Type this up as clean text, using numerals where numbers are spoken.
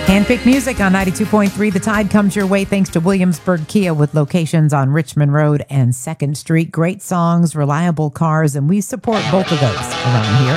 Handpicked music on 92.3. The Tide comes your way thanks to Williamsburg Kia with locations on Richmond Road and 2nd Street. Great songs, reliable cars, and we support both of those around here.